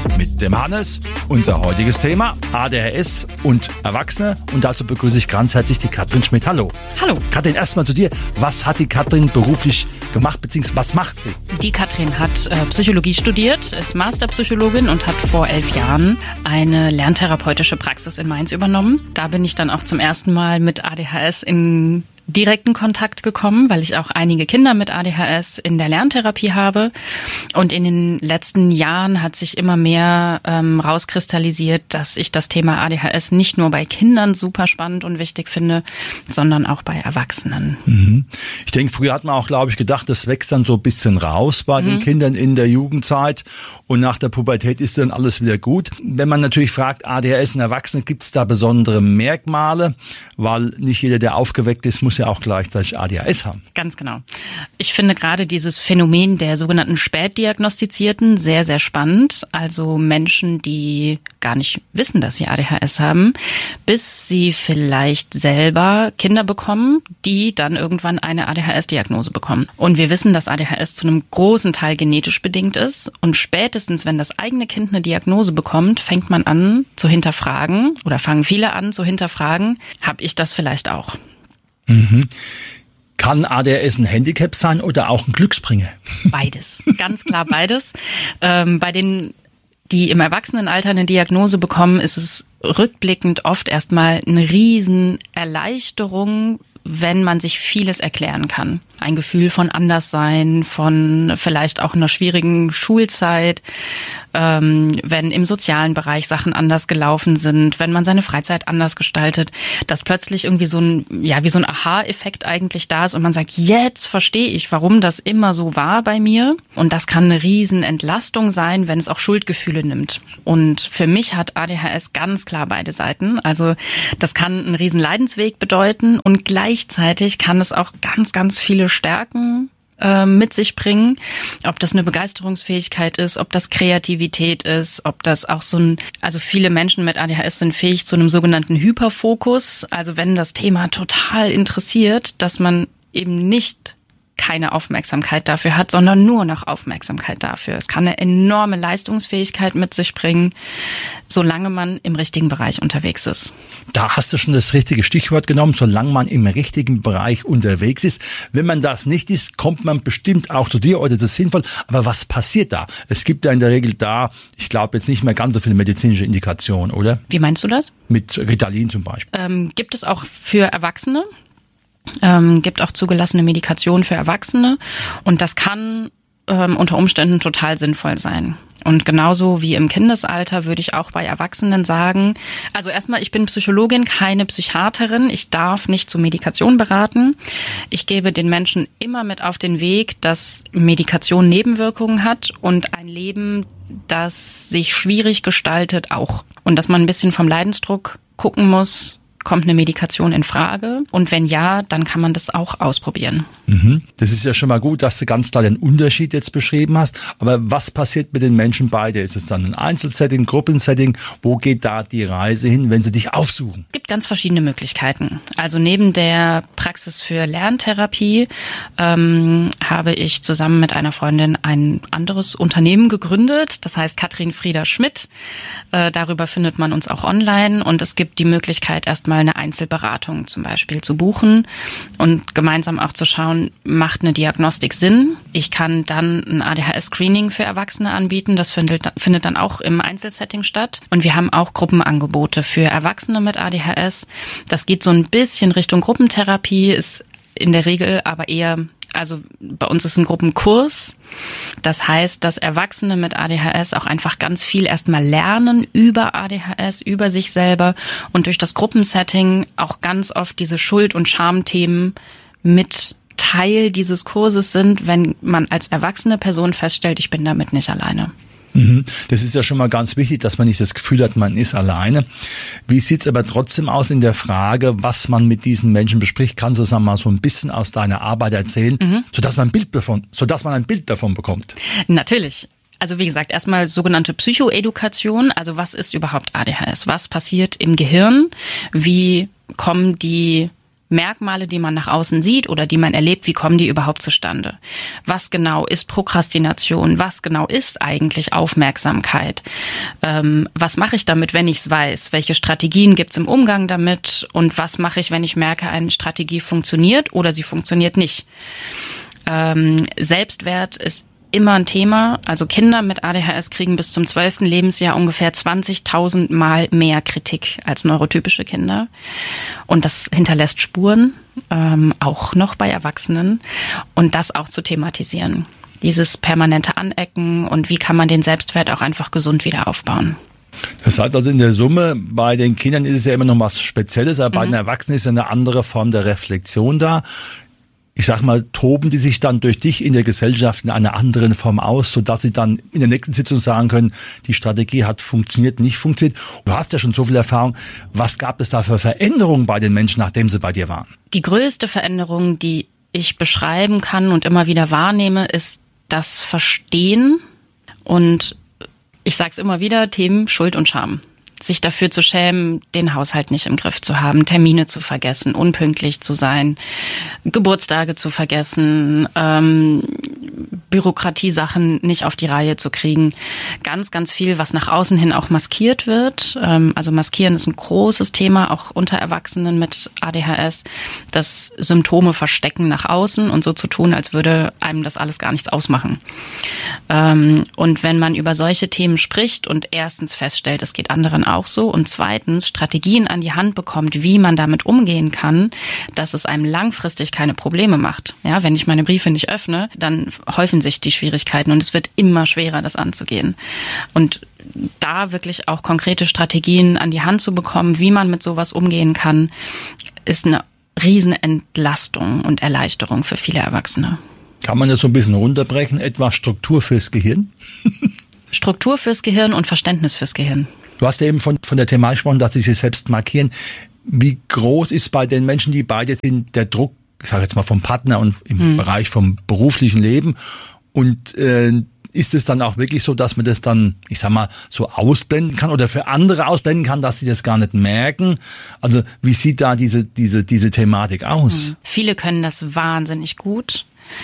mit dem Hannes. Unser heutiges Thema ADHS und Erwachsene. Und dazu begrüße ich ganz herzlich die Katrin Schmidt. Hallo. Hallo. Katrin, erstmal zu dir. Was hat die Katrin beruflich gemacht, beziehungsweise was macht sie? Die Katrin hat Psychologie studiert, ist Masterpsychologin und hat vor 11 Jahren eine lerntherapeutische Praxis in Mainz übernommen. Da bin ich dann auch zum ersten Mal mit ADHS in direkten Kontakt gekommen, weil ich auch einige Kinder mit ADHS in der Lerntherapie habe. Und in den letzten Jahren hat sich immer mehr rauskristallisiert, dass ich das Thema ADHS nicht nur bei Kindern super spannend und wichtig finde, sondern auch bei Erwachsenen. Mhm. Ich denke, früher hat man auch, glaube ich, gedacht, das wächst dann so ein bisschen raus bei den Kindern in der Jugendzeit und nach der Pubertät ist dann alles wieder gut. Wenn man natürlich fragt, ADHS in Erwachsenen, gibt es da besondere Merkmale? Weil nicht jeder, der aufgeweckt ist, muss ja auch gleichzeitig ADHS haben. Ganz genau. Ich finde gerade dieses Phänomen der sogenannten Spätdiagnostizierten sehr, sehr spannend. Also Menschen, die gar nicht wissen, dass sie ADHS haben, bis sie vielleicht selber Kinder bekommen, die dann irgendwann eine ADHS-Diagnose bekommen. Und wir wissen, dass ADHS zu einem großen Teil genetisch bedingt ist. Und spätestens, wenn das eigene Kind eine Diagnose bekommt, fängt man an zu hinterfragen oder fangen viele an zu hinterfragen, habe ich das vielleicht auch? Mhm. Kann ADHS ein Handicap sein oder auch ein Glücksbringer? Beides, ganz klar beides. Bei denen, die im Erwachsenenalter eine Diagnose bekommen, ist es rückblickend oft erstmal eine Riesenerleichterung, wenn man sich vieles erklären kann. Ein Gefühl von Anderssein, von vielleicht auch einer schwierigen Schulzeit, wenn im sozialen Bereich Sachen anders gelaufen sind, wenn man seine Freizeit anders gestaltet, dass plötzlich irgendwie so ein, ja, wie so ein Aha-Effekt eigentlich da ist und man sagt, jetzt verstehe ich, warum das immer so war bei mir. Und das kann eine Riesenentlastung sein, wenn es auch Schuldgefühle nimmt. Und für mich hat ADHS ganz klar beide Seiten. Also das kann einen riesen Leidensweg bedeuten und gleichzeitig kann es auch ganz, ganz viele Stärken mit sich bringen, ob das eine Begeisterungsfähigkeit ist, ob das Kreativität ist, ob das auch also viele Menschen mit ADHS sind fähig zu einem sogenannten Hyperfokus, also wenn das Thema total interessiert, dass man eben nicht keine Aufmerksamkeit dafür hat, sondern nur noch Aufmerksamkeit dafür. Es kann eine enorme Leistungsfähigkeit mit sich bringen, solange man im richtigen Bereich unterwegs ist. Da hast du schon das richtige Stichwort genommen, solange man im richtigen Bereich unterwegs ist. Wenn man das nicht ist, kommt man bestimmt auch zu dir oder das ist sinnvoll. Aber was passiert da? Es gibt ja in der Regel ich glaube jetzt nicht mehr ganz so viele medizinische Indikationen, oder? Wie meinst du das? Mit Ritalin zum Beispiel. Gibt es auch für Erwachsene. Gibt auch zugelassene Medikation für Erwachsene und das kann unter Umständen total sinnvoll sein. Und genauso wie im Kindesalter würde ich auch bei Erwachsenen sagen, also erstmal, ich bin Psychologin, keine Psychiaterin, ich darf nicht zu Medikation beraten. Ich gebe den Menschen immer mit auf den Weg, dass Medikation Nebenwirkungen hat und ein Leben, das sich schwierig gestaltet, auch. Und dass man ein bisschen vom Leidensdruck gucken muss, kommt eine Medikation in Frage? Und wenn ja, dann kann man das auch ausprobieren. Das ist ja schon mal gut, dass du ganz klar den Unterschied jetzt beschrieben hast. Aber was passiert mit den Menschen bei dir? Ist es dann ein Einzelsetting, Gruppensetting? Wo geht da die Reise hin, wenn sie dich aufsuchen? Es gibt ganz verschiedene Möglichkeiten. Also neben der Praxis für Lerntherapie habe ich zusammen mit einer Freundin ein anderes Unternehmen gegründet. Das heißt Katrin Frieda Schmidt. Darüber findet man uns auch online. Und es gibt die Möglichkeit, erstmal eine Einzelberatung zum Beispiel zu buchen und gemeinsam auch zu schauen, macht eine Diagnostik Sinn? Ich kann dann ein ADHS-Screening für Erwachsene anbieten. Das findet dann auch im Einzelsetting statt. Und wir haben auch Gruppenangebote für Erwachsene mit ADHS. Das geht so ein bisschen Richtung Gruppentherapie, ist in der Regel aber eher, also bei uns ist ein Gruppenkurs. Das heißt, dass Erwachsene mit ADHS auch einfach ganz viel erstmal lernen über ADHS, über sich selber und durch das Gruppensetting auch ganz oft diese Schuld- und Schamthemen mit Teil dieses Kurses sind, wenn man als erwachsene Person feststellt, ich bin damit nicht alleine. Das ist ja schon mal ganz wichtig, dass man nicht das Gefühl hat, man ist alleine. Wie sieht's aber trotzdem aus in der Frage, was man mit diesen Menschen bespricht? Kannst du das mal so ein bisschen aus deiner Arbeit erzählen, sodass man ein Bild davon bekommt? Natürlich. Also wie gesagt, erstmal sogenannte Psychoedukation. Also was ist überhaupt ADHS? Was passiert im Gehirn? Wie kommen die Merkmale, die man nach außen sieht oder die man erlebt, wie kommen die überhaupt zustande? Was genau ist Prokrastination? Was genau ist eigentlich Aufmerksamkeit? Was mache ich damit, wenn ich es weiß? Welche Strategien gibt es im Umgang damit? Und was mache ich, wenn ich merke, eine Strategie funktioniert oder sie funktioniert nicht? Selbstwert ist immer ein Thema. Also Kinder mit ADHS kriegen bis zum 12. Lebensjahr ungefähr 20.000 Mal mehr Kritik als neurotypische Kinder. Und das hinterlässt Spuren, auch noch bei Erwachsenen. Und das auch zu thematisieren. Dieses permanente Anecken und wie kann man den Selbstwert auch einfach gesund wieder aufbauen. Das heißt also in der Summe, bei den Kindern ist es ja immer noch was Spezielles, aber bei den Erwachsenen ist ja eine andere Form der Reflexion da. Ich sag mal, toben die sich dann durch dich in der Gesellschaft in einer anderen Form aus, sodass sie dann in der nächsten Sitzung sagen können, die Strategie hat funktioniert, nicht funktioniert. Du hast ja schon so viel Erfahrung. Was gab es da für Veränderungen bei den Menschen, nachdem sie bei dir waren? Die größte Veränderung, die ich beschreiben kann und immer wieder wahrnehme, ist das Verstehen und ich sage es immer wieder, Themen Schuld und Scham. Sich dafür zu schämen, den Haushalt nicht im Griff zu haben, Termine zu vergessen, unpünktlich zu sein, Geburtstage zu vergessen, Bürokratiesachen nicht auf die Reihe zu kriegen. Ganz, ganz viel, was nach außen hin auch maskiert wird. Also maskieren ist ein großes Thema, auch unter Erwachsenen mit ADHS. Das Symptome verstecken nach außen und so zu tun, als würde einem das alles gar nichts ausmachen. Und wenn man über solche Themen spricht und erstens feststellt, es geht anderen auch so und zweitens Strategien an die Hand bekommt, wie man damit umgehen kann, dass es einem langfristig keine Probleme macht. Ja, wenn ich meine Briefe nicht öffne, dann häufen sich die Schwierigkeiten und es wird immer schwerer, das anzugehen. Und da wirklich auch konkrete Strategien an die Hand zu bekommen, wie man mit sowas umgehen kann, ist eine Riesenentlastung und Erleichterung für viele Erwachsene. Kann man das so ein bisschen runterbrechen, etwa Struktur fürs Gehirn? Struktur fürs Gehirn und Verständnis fürs Gehirn. Du hast ja eben von der Thematik gesprochen, dass sie sich selbst markieren. Wie groß ist bei den Menschen, die beide sind, der Druck, ich sage jetzt mal vom Partner und im Bereich vom beruflichen Leben? Und ist es dann auch wirklich so, dass man das dann, ich sag mal, so ausblenden kann oder für andere ausblenden kann, dass sie das gar nicht merken? Also wie sieht da diese Thematik aus? Viele können das wahnsinnig gut.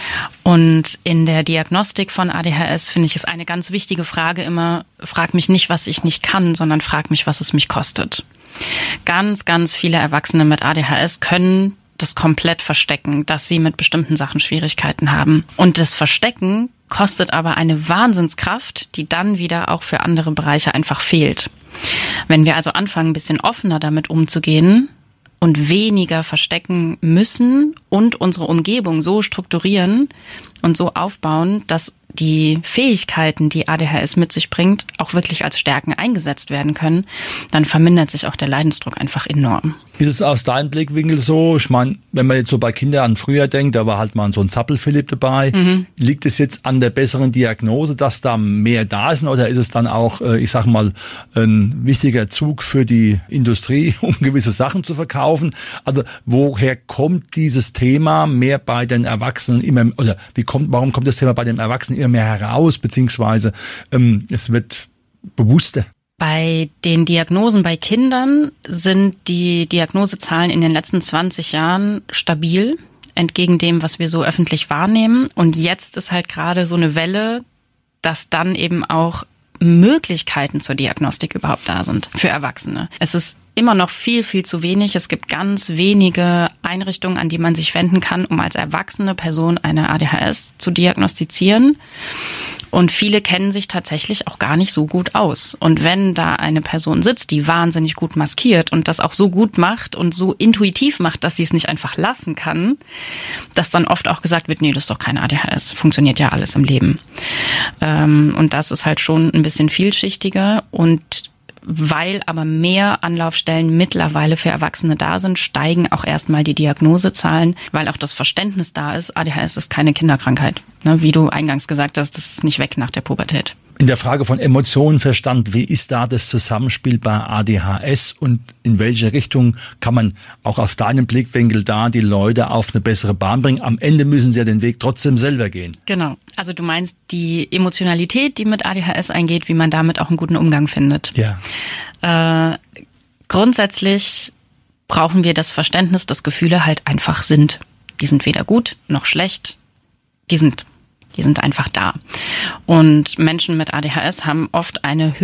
Und in der Diagnostik von ADHS finde ich es eine ganz wichtige Frage immer, frag mich nicht, was ich nicht kann, sondern frag mich, was es mich kostet. Ganz, ganz viele Erwachsene mit ADHS können das komplett verstecken, dass sie mit bestimmten Sachen Schwierigkeiten haben. Und das Verstecken kostet aber eine Wahnsinnskraft, die dann wieder auch für andere Bereiche einfach fehlt. Wenn wir also anfangen, ein bisschen offener damit umzugehen und weniger verstecken müssen und unsere Umgebung so strukturieren und so aufbauen, dass die Fähigkeiten, die ADHS mit sich bringt, auch wirklich als Stärken eingesetzt werden können, dann vermindert sich auch der Leidensdruck einfach enorm. Ist es aus deinem Blickwinkel so? Ich meine, wenn man jetzt so bei Kindern an früher denkt, da war halt mal so ein Zappel-Philipp dabei. Liegt es jetzt an der besseren Diagnose, dass da mehr da ist? Oder ist es dann auch, ich sag mal, ein wichtiger Zug für die Industrie, um gewisse Sachen zu verkaufen? Also woher kommt dieses Thema mehr bei den Erwachsenen immer, oder warum kommt das Thema bei den Erwachsenen immer mehr heraus, beziehungsweise es wird bewusster? Bei den Diagnosen bei Kindern sind die Diagnosezahlen in den letzten 20 Jahren stabil, entgegen dem, was wir so öffentlich wahrnehmen. Und jetzt ist halt gerade so eine Welle, dass dann eben auch Möglichkeiten zur Diagnostik überhaupt da sind für Erwachsene. Es ist immer noch viel, viel zu wenig. Es gibt ganz wenige Einrichtungen, an die man sich wenden kann, um als erwachsene Person eine ADHS zu diagnostizieren. Und viele kennen sich tatsächlich auch gar nicht so gut aus. Und wenn da eine Person sitzt, die wahnsinnig gut maskiert und das auch so gut macht und so intuitiv macht, dass sie es nicht einfach lassen kann, dass dann oft auch gesagt wird, nee, das ist doch keine ADHS, funktioniert ja alles im Leben. Und das ist halt schon ein bisschen vielschichtiger. Und weil aber mehr Anlaufstellen mittlerweile für Erwachsene da sind, steigen auch erstmal die Diagnosezahlen, weil auch das Verständnis da ist, ADHS ist keine Kinderkrankheit. Ne, wie du eingangs gesagt hast, das ist nicht weg nach der Pubertät. In der Frage von Emotionen, Verstand, wie ist da das Zusammenspiel bei ADHS und in welche Richtung kann man auch aus deinem Blickwinkel da die Leute auf eine bessere Bahn bringen? Am Ende müssen sie ja den Weg trotzdem selber gehen. Genau. Also du meinst die Emotionalität, die mit ADHS eingeht, wie man damit auch einen guten Umgang findet. Ja. Grundsätzlich brauchen wir das Verständnis, dass Gefühle halt einfach sind. Die sind weder gut noch schlecht, die sind einfach da. Und Menschen mit ADHS haben oft eine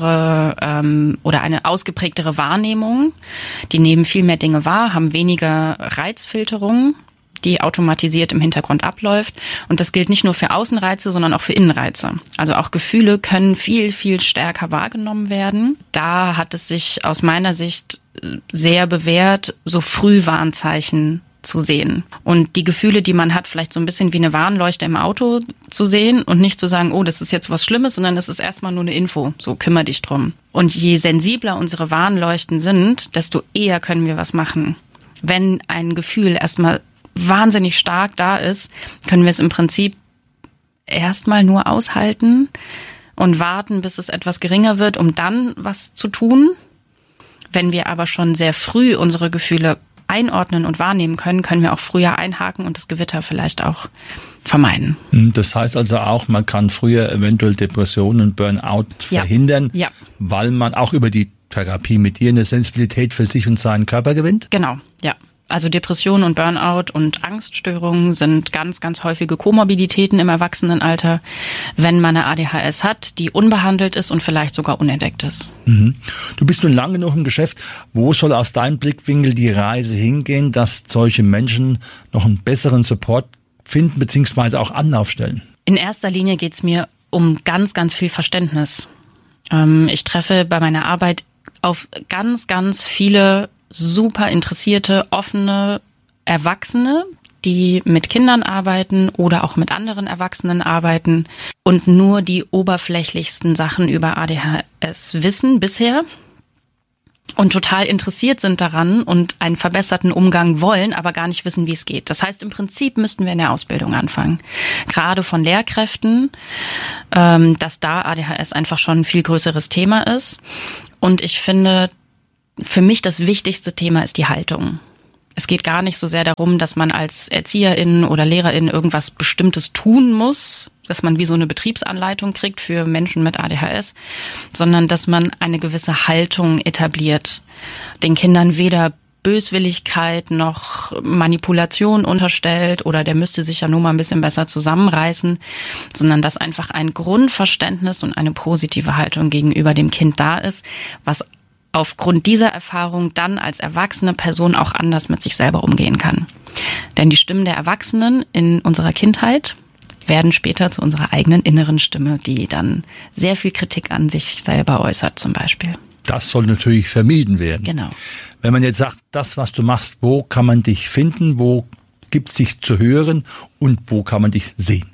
höhere oder eine ausgeprägtere Wahrnehmung. Die nehmen viel mehr Dinge wahr, haben weniger Reizfilterung, die automatisiert im Hintergrund abläuft. Und das gilt nicht nur für Außenreize, sondern auch für Innenreize. Also auch Gefühle können viel, viel stärker wahrgenommen werden. Da hat es sich aus meiner Sicht sehr bewährt, so Frühwarnzeichen zu sehen. Und die Gefühle, die man hat, vielleicht so ein bisschen wie eine Warnleuchte im Auto zu sehen und nicht zu sagen, oh, das ist jetzt was Schlimmes, sondern das ist erstmal nur eine Info. So, kümmere dich drum. Und je sensibler unsere Warnleuchten sind, desto eher können wir was machen. Wenn ein Gefühl erstmal wahnsinnig stark da ist, können wir es im Prinzip erstmal nur aushalten und warten, bis es etwas geringer wird, um dann was zu tun. Wenn wir aber schon sehr früh unsere Gefühle einordnen und wahrnehmen können, können wir auch früher einhaken und das Gewitter vielleicht auch vermeiden. Das heißt also auch, man kann früher eventuell Depressionen und Burnout verhindern, weil man auch über die Therapie mit dir eine Sensibilität für sich und seinen Körper gewinnt? Genau, ja. Also Depression und Burnout und Angststörungen sind ganz, ganz häufige Komorbiditäten im Erwachsenenalter, wenn man eine ADHS hat, die unbehandelt ist und vielleicht sogar unentdeckt ist. Du bist nun lange genug im Geschäft. Wo soll aus deinem Blickwinkel die Reise hingehen, dass solche Menschen noch einen besseren Support finden bzw. auch Anlaufstellen? In erster Linie geht es mir um ganz, ganz viel Verständnis. Ich treffe bei meiner Arbeit auf ganz, ganz viele super interessierte, offene Erwachsene, die mit Kindern arbeiten oder auch mit anderen Erwachsenen arbeiten und nur die oberflächlichsten Sachen über ADHS wissen bisher und total interessiert sind daran und einen verbesserten Umgang wollen, aber gar nicht wissen, wie es geht. Das heißt, im Prinzip müssten wir in der Ausbildung anfangen. Gerade von Lehrkräften, dass da ADHS einfach schon ein viel größeres Thema ist. Und ich finde, für mich das wichtigste Thema ist die Haltung. Es geht gar nicht so sehr darum, dass man als Erzieherin oder Lehrerin irgendwas Bestimmtes tun muss, dass man wie so eine Betriebsanleitung kriegt für Menschen mit ADHS, sondern dass man eine gewisse Haltung etabliert. Den Kindern weder Böswilligkeit noch Manipulation unterstellt oder der müsste sich ja nur mal ein bisschen besser zusammenreißen, sondern dass einfach ein Grundverständnis und eine positive Haltung gegenüber dem Kind da ist, was aufgrund dieser Erfahrung dann als erwachsene Person auch anders mit sich selber umgehen kann. Denn die Stimmen der Erwachsenen in unserer Kindheit werden später zu unserer eigenen inneren Stimme, die dann sehr viel Kritik an sich selber äußert zum Beispiel. Das soll natürlich vermieden werden. Genau. Wenn man jetzt sagt, das, was du machst, wo kann man dich finden, wo gibt es dich zu hören und wo kann man dich sehen?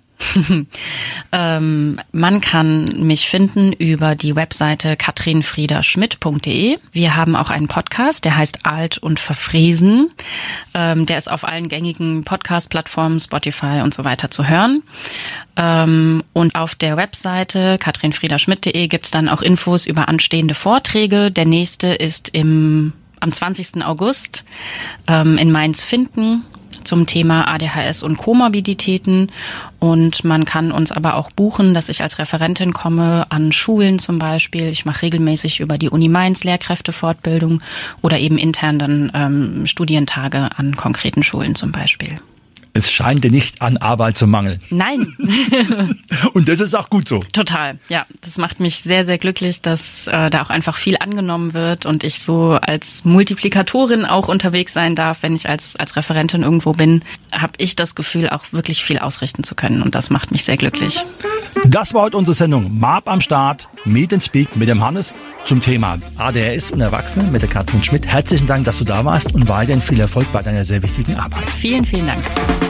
Man kann mich finden über die Webseite katrinfriederschmidt.de. Wir haben auch einen Podcast, der heißt Alt und Verfräsen. Der ist auf allen gängigen Podcast-Plattformen, Spotify und so weiter zu hören. Und auf der Webseite katrinfriederschmidt.de gibt's dann auch Infos über anstehende Vorträge. Der nächste ist am 20. August in Mainz-Finken zum Thema ADHS und Komorbiditäten. Und man kann uns aber auch buchen, dass ich als Referentin komme an Schulen zum Beispiel. Ich mache regelmäßig über die Uni Mainz Lehrkräftefortbildung oder eben intern dann Studientage an konkreten Schulen zum Beispiel. Es scheint dir nicht an Arbeit zu mangeln. Nein. Und das ist auch gut so. Total, ja. Das macht mich sehr, sehr glücklich, dass da auch einfach viel angenommen wird und ich so als Multiplikatorin auch unterwegs sein darf. Wenn ich als Referentin irgendwo bin, habe ich das Gefühl, auch wirklich viel ausrichten zu können. Und das macht mich sehr glücklich. Das war heute unsere Sendung MAP am Start, Meet and Speak mit dem Hannes zum Thema ADHS und Erwachsene mit der Katrin Schmidt. Herzlichen Dank, dass du da warst und weiterhin viel Erfolg bei deiner sehr wichtigen Arbeit. Vielen, vielen Dank.